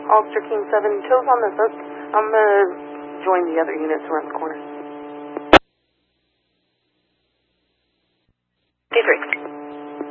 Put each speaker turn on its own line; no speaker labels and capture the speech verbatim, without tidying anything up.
Officer King seven, Tills on this. I'm going to join the other units around the corner.